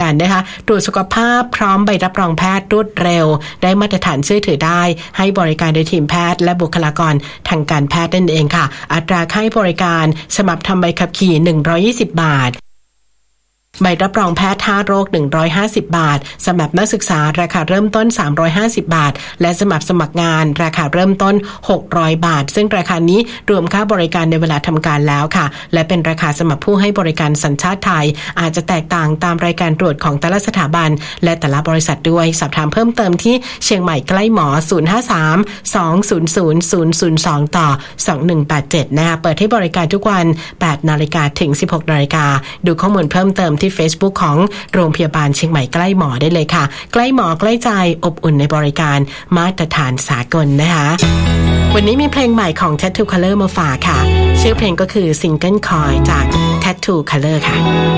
กันนะคะตรวจสุขภาพพร้อมใบรับรองแพทย์รวดเร็วได้มาตรฐานเชื่อถือได้ให้บริการโดยทีมแพทย์และบุคลากรทางการแพทย์นั่นเองค่ะอัตราค่าบริการสมัครทำใบขับขี่120 บาทใบรับรองแพทย์5โรค150 บาทสำหรับนักศึกษาราคาเริ่มต้น350 บาทและสมัครงานราคาเริ่มต้น600 บาทซึ่งราคานี้รวมค่าบริการในเวลาทำการแล้วค่ะและเป็นราคาสำหรับผู้ให้บริการสัญชาติไทยอาจจะแตกต่างตามรายการตรวจของแต่ละสถาบันและแต่ละบริษัทด้วยสอบถามเพิ่มเติมที่เชียงใหม่ใกล้หมอ053-200-002ต่อ2187นะคะเปิดให้บริการทุกวัน 8:00 นถึง 16:00 นดูข้อมูลเพิ่มเติมที่ Facebook ของโรงพยาบาลเชียงใหม่ใกล้หมอได้เลยค่ะใกล้หมอใกล้ใจอบอุ่นในบริการมาตรฐานสากลนะคะวันนี้มีเพลงใหม่ของ Tattoo Color มาฝากค่ะชื่อเพลงก็คือ Single Coil จาก Tattoo Color ค่ะ